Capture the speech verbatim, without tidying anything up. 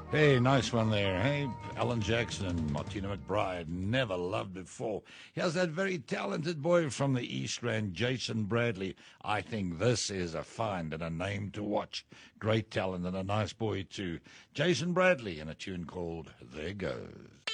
Hey, nice one there. Hey, Alan Jackson and Martina McBride, never loved before. Here's that very talented boy from the East Rand, Jason Bradley. I think this is a find and a name to watch. Great talent and a nice boy too. Jason Bradley in a tune called There Goes.